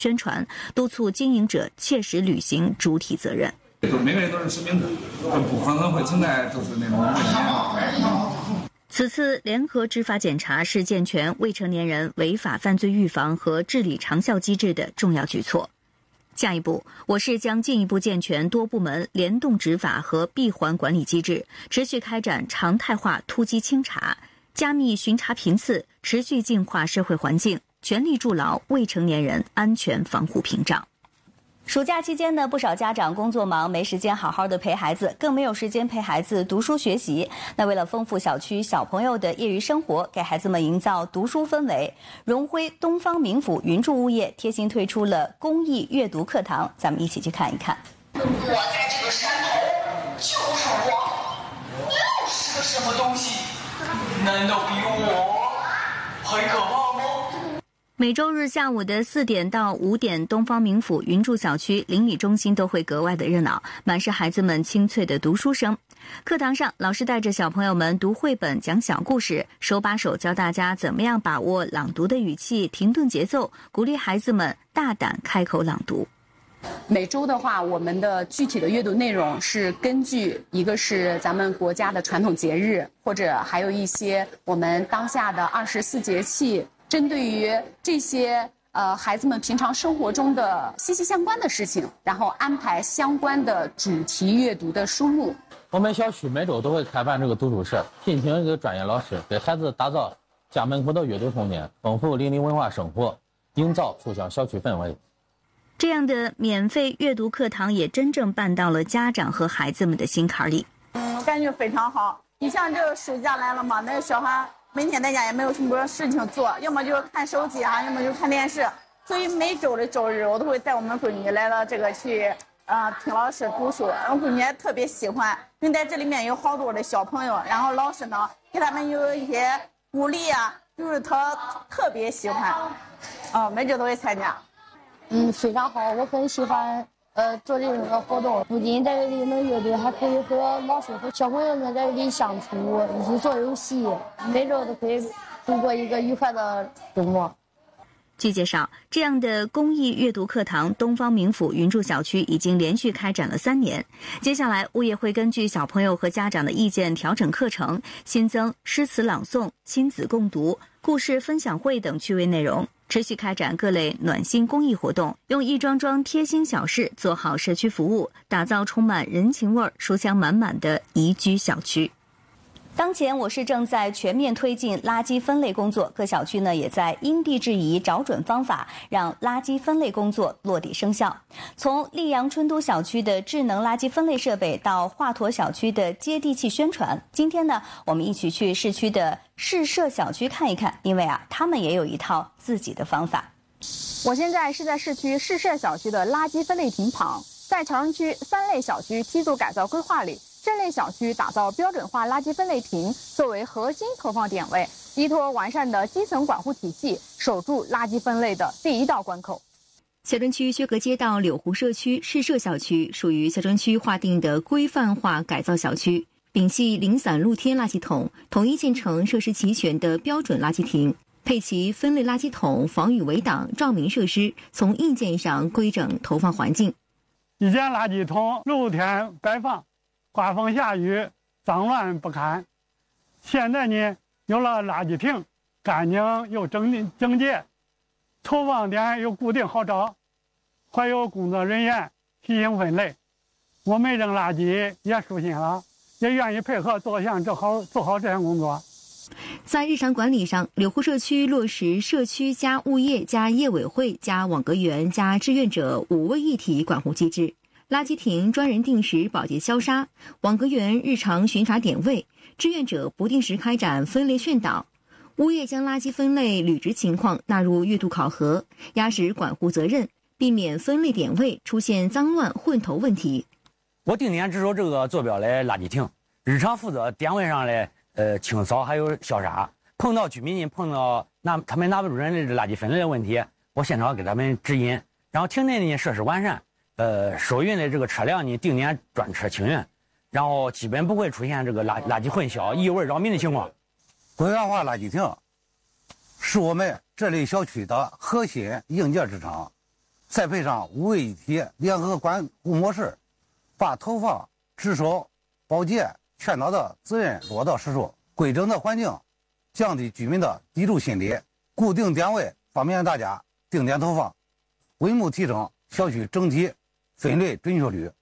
宣传，督促经营者切实履行主体责任。 每个人都是实名制，不可能会存在就是那种问题。 此次联合执法检查是健全未成年人违法犯罪预防和治理长效机制的重要举措。下一步，我市将进一步健全多部门联动执法和闭环管理机制，持续开展常态化突击清查，加密巡查频次，持续净化社会环境，全力筑牢未成年人安全防护屏障。暑假期间呢，不少家长工作忙，没时间好好的陪孩子，更没有时间陪孩子读书学习。那为了丰富小区小朋友的业余生活，给孩子们营造读书氛围，荣辉东方明府云筑物业贴心推出了公益阅读课堂，咱们一起去看一看。 我在这个山头就是我，又是个什么东西？难道比我还可怕吗？ 每周日下午的4点到5点，东方明府云筑小区邻里中心都会格外的热闹，满是孩子们清脆的读书声。课堂上，老师带着小朋友们读绘本、讲小故事，手把手教大家怎么样把握朗读的语气、停顿节奏，鼓励孩子们大胆开口朗读。 每周的话，我们的具体的阅读内容是根据一个是咱们国家的传统节日，或者还有一些我们当下的24节气。针对于这些孩子们平常生活中的息息相关的事情，然后安排相关的主题阅读的书目。 我们小区每周都会开办这个读书社，聘请一个专业老师，给孩子打造家门口的阅读空间，丰富邻里文化生活，营造书香小区氛围。 这样的免费阅读课堂也真正办到了家长和孩子们的心坎里。 感觉非常好。你像这个暑假来了嘛，那个小孩每天在家也没有什么事情做，要么就是看手机啊，要么就是看电视。所以每周的周日，我都会带我们闺女来到这个去，听老师读书。我闺女也特别喜欢，因为在这里面有好多的小朋友，然后老师呢给他们有一些鼓励啊，就是他特别喜欢，每周都会参加。 非常好，我很喜欢做这种的活动，不仅在这里能阅读，还可以和老师和小朋友们在这里相处，一起做游戏，每周都可以度过一个愉快的周末。 据介绍，这样的公益阅读课堂，东方明府云筑小区已经连续开展了3年。接下来，物业会根据小朋友和家长的意见调整课程，新增诗词朗诵、亲子共读、故事分享会等趣味内容。持续开展各类暖心公益活动，用一桩桩贴心小事做好社区服务，打造充满人情味、书香满满的宜居小区。当前我市正在全面推进垃圾分类工作，各小区呢也在因地制宜找准方法，让垃圾分类工作落地生效。从溧阳春都小区的智能垃圾分类设备到华佗小区的接地气宣传，今天呢，我们一起去市区的市社小区看一看，因为他们也有一套自己的方法。 我现在是在市区市社小区的垃圾分类亭旁，在桥城区3类小区梯度改造规划里，这类小区打造标准化垃圾分类亭作为核心投放点位，依托完善的基层管护体系，守住垃圾分类的第一道关口。 小镇区薛格街道柳湖社区市社小区属于小镇区划定的规范化改造小区，摒弃零散露天垃圾桶，统一建成设施齐全的标准垃圾亭，配齐分类垃圾桶、防雨围挡、照明设施，从硬件上规整投放环境。 以前垃圾桶露天摆放，刮风下雨脏乱不堪，现在呢有了垃圾亭，干净又整洁，投放点又固定好找，还有工作人员提醒分类，我们扔垃圾也舒心了，也愿意配合做好这项工作。 在日常管理上，柳湖社区落实社区加物业加业委会加网格员加志愿者5位一体管护机制。垃圾亭专人定时保洁消杀，网格员日常巡查点位，志愿者不定时开展分类训导。物业将垃圾分类履职情况纳入月度考核，压实管护责任，避免分类点位出现脏乱混投问题。 我定点值守这个坐标的垃圾亭，日常负责点位上的清扫还有消杀。碰到居民碰到他们拿不准的垃圾分类的问题，我现场给他们指引。然后亭内呢设施完善，收运的这个车辆呢定点专车清运，然后基本不会出现这个垃圾混淆、异味扰民的情况。 规范化垃圾亭是我们这类小区的核心硬件支撑。 再配上五位一体联合管护模式，把投放、值守、保洁、劝导的责任落到实处，规整的环境，降低居民的抵触心理，固定点位，方便大家定点投放，为目提升小区整体分类准确率。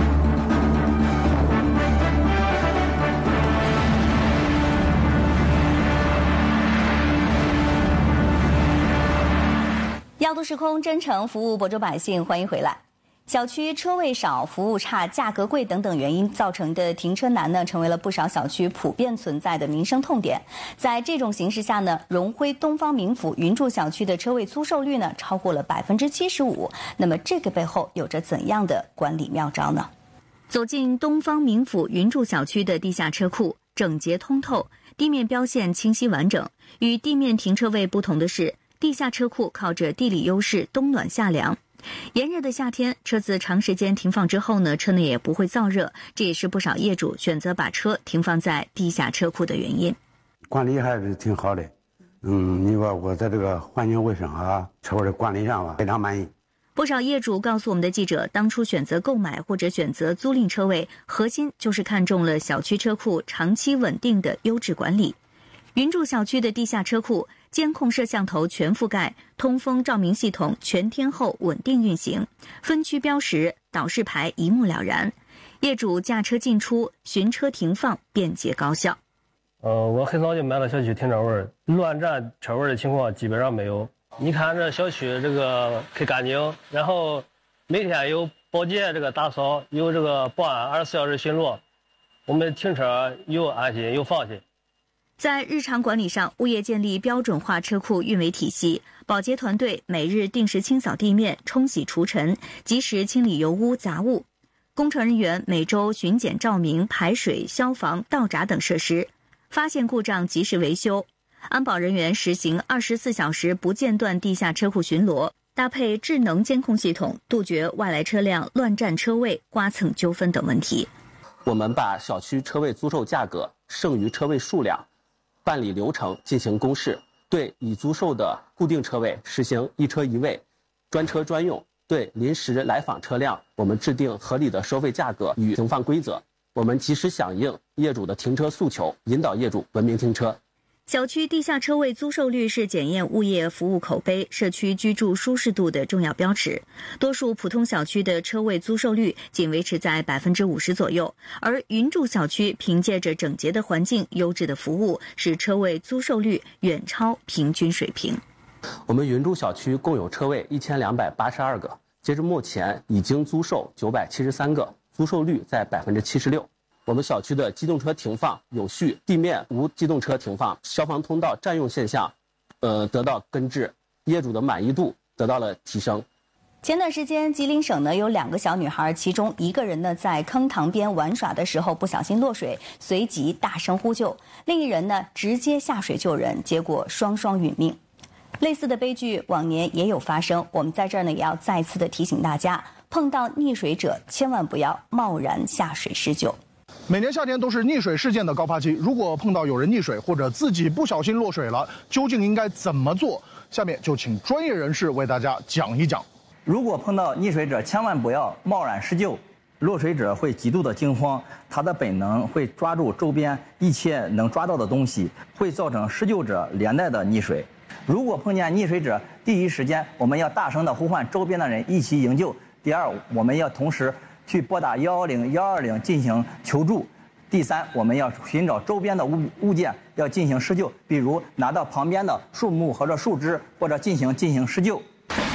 耀都时空真诚服务亳州百姓，欢迎回来。小区车位少、服务差、价格贵等等原因造成的停车难呢，成为了不少小区普遍存在的民生痛点。在这种形势下呢，荣辉东方明府云筑小区的车位租售率呢超过了75%。那么这个背后有着怎样的管理妙招呢？走进东方明府云筑小区的地下车库，整洁通透，地面标线清晰完整。与地面停车位不同的是，地下车库靠着地理优势，冬暖夏凉。炎热的夏天，车子长时间停放之后呢，车内也不会燥热，这也是不少业主选择把车停放在地下车库的原因。 管理还是挺好的，你说我在这个环境卫生啊，车位的管理上吧，非常满意。 不少业主告诉我们的记者，当初选择购买或者选择租赁车位，核心就是看中了小区车库长期稳定的优质管理。云筑小区的地下车库，监控摄像头全覆盖，通风照明系统全天候稳定运行，分区标识、导示牌一目了然，业主驾车进出、寻车停放便捷高效。 我很早就买了小区停车位，乱占车位的情况基本上没有。你看这小区这个可干净，然后每天有保洁这个打扫，有这个保安24小时巡逻，我们停车有安心有放心。 在日常管理上，物业建立标准化车库运维体系，保洁团队每日定时清扫地面、冲洗除尘，及时清理油污杂物。工程人员每周巡检照明、排水、消防、道闸等设施，发现故障及时维修。安保人员实行24小时不间断地下车库巡逻，搭配智能监控系统，杜绝外来车辆乱占车位、刮蹭纠纷等问题。 我们把小区车位租售价格、剩余车位数量、办理流程进行公示，对已租售的固定车位实行一车一位、专车专用；对临时来访车辆，我们制定合理的收费价格与停放规则。我们及时响应业主的停车诉求，引导业主文明停车。 小区地下车位租售率是检验物业服务口碑、社区居住舒适度的重要标尺。多数普通小区的车位租售率仅维持在50%左右，而云筑小区凭借着整洁的环境、优质的服务，使车位租售率远超平均水平。 我们云筑小区共有车位1282个，截至目前已经租售973个，租售率在76%。我们小区的机动车停放有序，地面无机动车停放，消防通道占用现象，得到根治，业主的满意度得到了提升。 前段时间，吉林省呢有2个小女孩，其中一个人呢在坑塘边玩耍的时候不小心落水，随即大声呼救；另一人呢直接下水救人，结果双双殒命。类似的悲剧往年也有发生，我们在这儿呢也要再次的提醒大家，碰到溺水者千万不要贸然下水施救。 每年夏天都是溺水事件的高发期，如果碰到有人溺水或者自己不小心落水了，究竟应该怎么做？下面就请专业人士为大家讲一讲。 如果碰到溺水者，千万不要贸然施救。落水者会极度的惊慌，他的本能会抓住周边一切能抓到的东西，会造成施救者连带的溺水。如果碰见溺水者，第一时间我们要大声的呼唤周边的人一起营救。第二，我们要同时去拨打110、120进行求助。第三，我们要寻找周边的物件，要进行施救，比如拿到旁边的树木或者树枝，或者进行施救。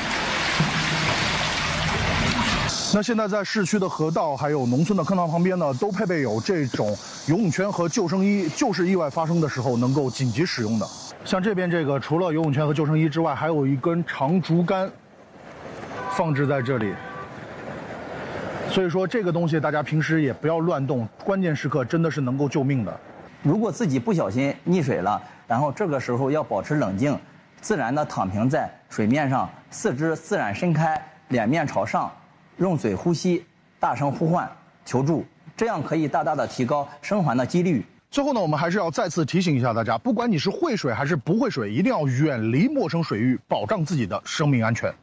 那现在在市区的河道还有农村的坑塘旁边呢，都配备有这种游泳圈和救生衣，就是意外发生的时候能够紧急使用的。像这边这个，除了游泳圈和救生衣之外，还有一根长竹竿放置在这里。所以说这个东西大家平时也不要乱动，关键时刻真的是能够救命的。 如果自己不小心溺水了，然后这个时候要保持冷静，自然的躺平在水面上，四肢自然伸开，脸面朝上，用嘴呼吸，大声呼唤求助，这样可以大大的提高生还的几率。 最后呢，我们还是要再次提醒一下大家，不管你是会水还是不会水，一定要远离陌生水域，保障自己的生命安全。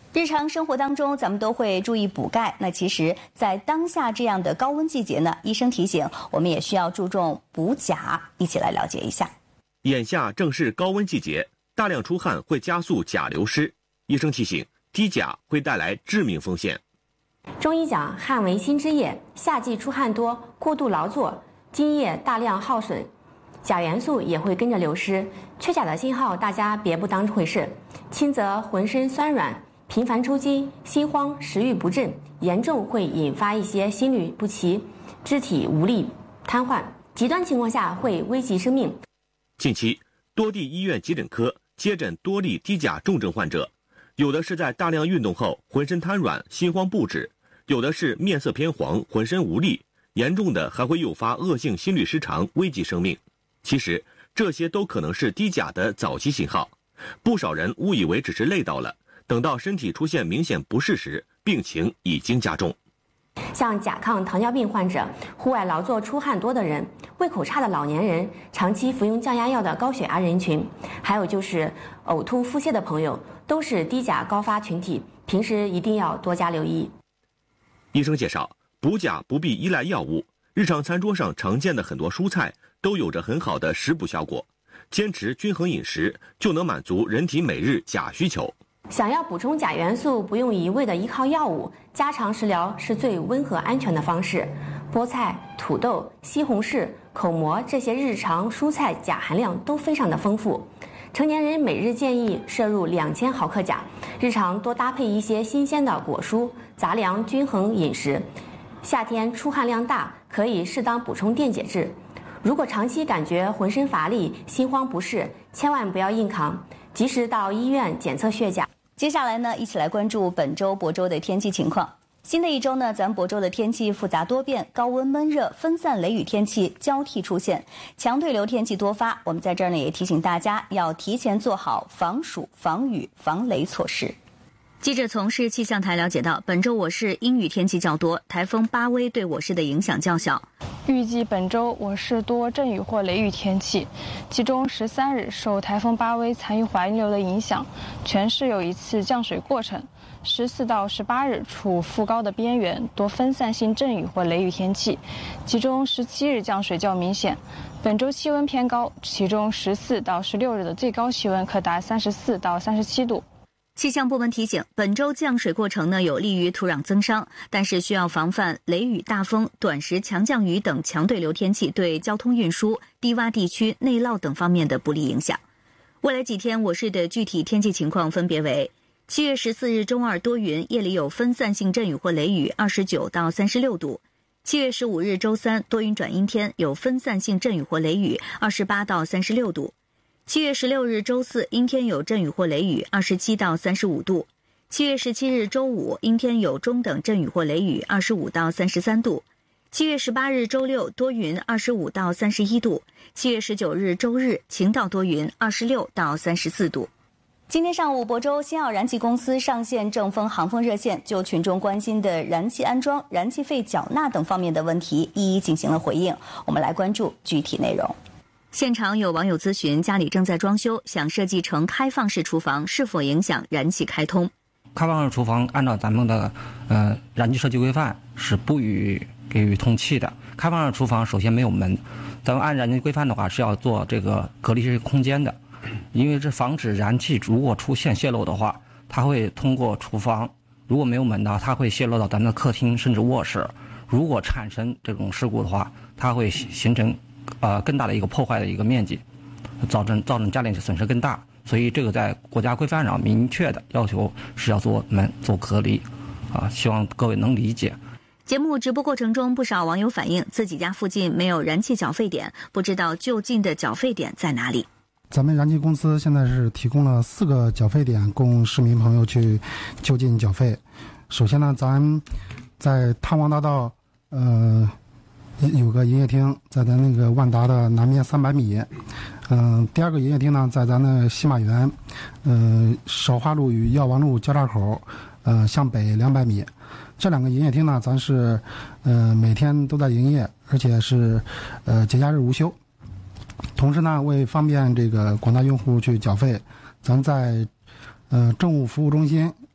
日常生活当中，咱们都会注意补钙。那其实，在当下这样的高温季节呢，医生提醒我们也需要注重补钾。一起来了解一下。 眼下正是高温季节，大量出汗会加速钾流失。医生提醒，低钾会带来致命风险。 中医讲，汗为心之液，夏季出汗多，过度劳作，津液大量耗损，钾元素也会跟着流失。缺钾的信号，大家别不当回事，轻则浑身酸软，频繁抽筋、心慌、食欲不振，严重会引发一些心律不齐、肢体无力、瘫痪，极端情况下会危及生命。 近期，多地医院急诊科接诊多例低钾重症患者，有的是在大量运动后浑身瘫软、心慌不止，有的是面色偏黄、浑身无力，严重的还会诱发恶性心律失常，危及生命。其实，这些都可能是低钾的早期信号，不少人误以为只是累到了。等到身体出现明显不适时，病情已经加重。 像甲亢、糖尿病患者、户外劳作出汗多的人、胃口差的老年人、长期服用降压药的高血压人群，还有就是呕吐、腹泻的朋友，都是低钾高发群体，平时一定要多加留意。 医生介绍，补钾不必依赖药物，日常餐桌上常见的很多蔬菜都有着很好的食补效果，坚持均衡饮食就能满足人体每日钾需求。 想要补充钾元素，不用一味的依靠药物，家常食疗是最温和安全的方式。菠菜、土豆、西红柿、口蘑这些日常蔬菜钾含量都非常的丰富。成年人每日建议摄入2000毫克钾，日常多搭配一些新鲜的果蔬，杂粮均衡饮食。夏天出汗量大，可以适当补充电解质。如果长期感觉浑身乏力、心慌不适，千万不要硬扛，及时到医院检测血钾。 接下来呢，一起来关注本周亳州的天气情况。新的一周呢，咱亳州的天气复杂多变，高温闷热、分散雷雨天气交替出现，强对流天气多发。我们在这儿呢也提醒大家要提前做好防暑、防雨、防雷措施。记者从市气象台了解到，本周我市阴雨天气较多，台风巴威对我市的影响较小。 预计本周我市多阵雨或雷雨天气，其中13日受台风巴威残余环流的影响，全市有一次降水过程。14到18日处副高的边缘多分散性阵雨或雷雨天气，其中17日降水较明显。本周气温偏高，其中14到16日的最高气温可达34到37度。 气象部门提醒，本周降水过程呢有利于土壤增生，但是需要防范雷雨、大风、短时强降雨等强对流天气对交通运输、低洼地区、内涝等方面的不利影响。未来几天我市的具体天气情况分别为：7月14日周二多云，夜里有分散性阵雨或雷雨，29到36度；7月15日周三多云转阴天，有分散性阵雨或雷雨，28到36度。7月16日周四阴天有阵雨或雷雨，27到35度；7月17日周五阴天有中等阵雨或雷雨，25到33度；7月18日周六多云，25到31度；7月19日周日晴到多云，26到34度。今天上午，亳州新奥燃气公司上线正风航风热线，就群众关心的燃气安装、燃气费缴纳等方面的问题一一进行了回应。我们来关注具体内容。现场有网友咨询，家里正在装修，想设计成开放式厨房，是否影响燃气开通？ 开放式厨房按照咱们的燃气设计规范是不给予通气的。开放式厨房首先没有门，咱们按燃气规范的话是要做这个隔离式空间的，因为这防止燃气如果出现泄漏的话，它会通过厨房，如果没有门的话，它会泄漏到咱们的客厅甚至卧室。如果产生这种事故的话，它会形成更大的一个破坏的一个面积，造成家电损失更大。所以这个在国家规范上明确的要求是要做门做隔离，希望各位能理解。 节目直播过程中，不少网友反映自己家附近没有燃气缴费点，不知道就近的缴费点在哪里。 咱们燃气公司现在是提供了4个缴费点供市民朋友去就近缴费。首先呢，咱在汤王大道有个营业厅，在咱那个万达的南面300米。第二个营业厅呢，在咱的西马园，韶华路与药王路交叉口，向北200米。这2个营业厅呢，咱是每天都在营业，而且是节假日无休。同时呢，为方便这个广大用户去缴费，咱在政务服务中心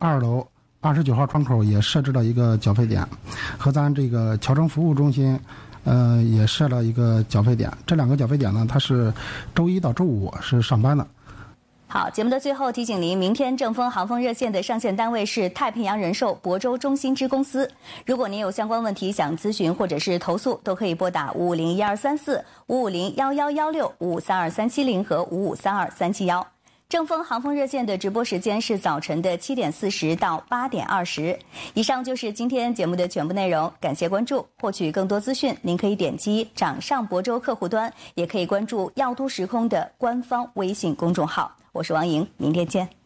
2楼29号窗口也设置了一个缴费点，和咱这个侨政服务中心，也设了一个缴费点。这2个缴费点呢，它是周1到周5是上班的。 好，节目的最后提醒您，明天正风航风热线的上线单位是太平洋人寿亳州中心支公司。如果您有相关问题想咨询或者是投诉，都可以拨打5501234、5501116、5532370和5532371。正风航风热线的直播时间是早晨的7点40到8点20。以上就是今天节目的全部内容，感谢关注。获取更多资讯，您可以点击掌上亳州客户端，也可以关注药都时空的官方微信公众号。我是王莹，明天见。